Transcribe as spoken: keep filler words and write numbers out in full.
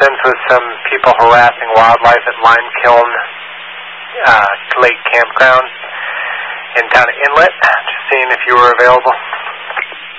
instance with some people harassing wildlife at Lime Kiln uh, Lake Campground in town of Inlet. Just seeing if you were available.